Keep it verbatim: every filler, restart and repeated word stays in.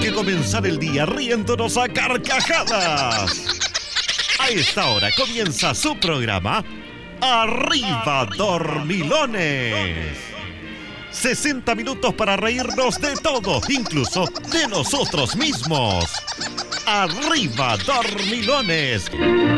que comenzar el día riéndonos a carcajadas. A esta hora comienza su programa Arriba Dormilones. sesenta minutos para reírnos de todo, incluso de nosotros mismos. Arriba Dormilones.